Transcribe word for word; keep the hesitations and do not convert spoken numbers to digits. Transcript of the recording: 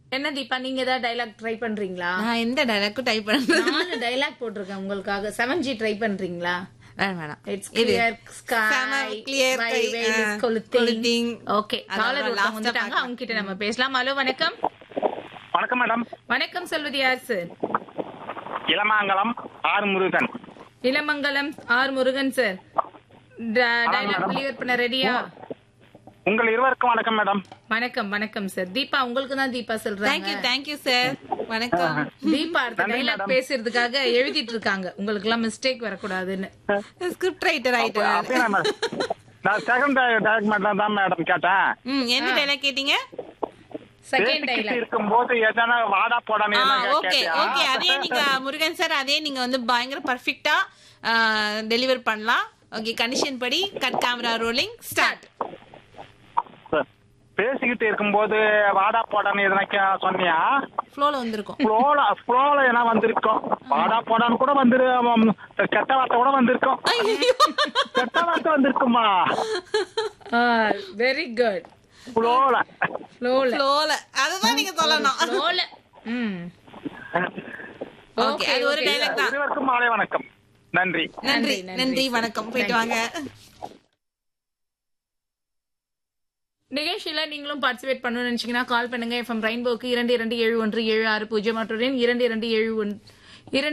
என்ன தீபா நீங்க ஏதாவது டைலாக் ட்ரை பண்றீங்களா? நான் எந்த டைலாக்கும் டைப் பண்றேன். நாலு டைலாக் போட்டிருக்கேன் உங்களுக்காக. செவன் ஜி ட்ரை பண்றீங்களா? வேணாம் வேணாம். It's clear sky clear why sky, வெயில் இஸ் ஆ, கொளுத்திங். கொளுத்திங். ஓகே, காலர் ஒருத்தவங்க வந்துட்டாங்க, அவங்க கிட்ட நம்ம பேசலாம். ஹலோ, வணக்கம். வணக்கம் மேடம். வணக்கம், சொல்வது யார் sir? Ilamangalam R Murugan. Ilamangalam R Murugan sir. Dialogue deliver பண்ண ரெடியா? உங்கள் இருவருக்கும் வணக்கம் மேடம். வணக்கம் வணக்கம் சார். தீபா உங்களுக்கு தான் தீபா சொல்றாங்க. Thank you thank you sir. வணக்கம். தீபா அடுத்த டைலாக் பேசுறதுக்காக எழுதிட்டு இருக்காங்க, உங்களுக்கு எல்லாம் மிஸ்டேக் வரக்கூடாதுன்னு. ஸ்கிரிப்ட் ரைட்டர் ஆயிட்டு. அப்படியா மேடம்? நான் செகண்ட் டைலாக் மட்டும் தான் மேடம் கேட்டேன். ம் என்ன டைலாக் கேட்டீங்க? செகண்ட் பேசிக்கிட்டு டைலாக். இருக்கும்போது எதனா வாடா போடான்னு ஓகே ஓகே, அதே நீங்க முருகன் சார் அதே நீங்க வந்து பயங்கர பர்ஃபெக்ட்டா டெலிவர் பண்ணலாம். ஓகே, கண்டிஷன் படி கட் கேமரா ரோலிங் ஸ்டார்ட். பேசிக்கிட்டு இருக்கும்போது வாடா போடான்னு எதனா கே- சொன்னியா? ஃப்ளோல வந்திருக்கும். ஃப்ளோல ஃப்ளோல என்ன வந்திருக்கும்? வாடா போடான்னு கூட வந்துரு, ஆமாம், கெட்ட வார்த்தை கூட வந்திருக்கும். கெட்ட வார்த்தை வந்திருக்குமா? Very good. ஃப்ளோல ஃப்ளோல ஃப்ளோல அதுதான் நீங்க சொல்லணும். ஃப்ளோல. ம் ஓகே, அது ஒரு டைலாக் தான். இருவருக்கும் மாலை வணக்கம். நன்றி நன்றி நன்றி, நன்றி, வணக்கம், போயிட்டு வாங்க. நிகழ்ச்சியில நீங்களும் பார்ட்டிசிபேட் பண்ணணும்னு நினைச்சீங்கன்னா கால் பண்ணுங்க. எஃப்எம் ரெயின்போக்கு இரண்டு இரண்டு ஏழு ஒன்று ஏழு ஆறு பூஜ்ஜியம் மற்றும் இரண்டு இரண்டு ஏழு ஒன்று இரண்டு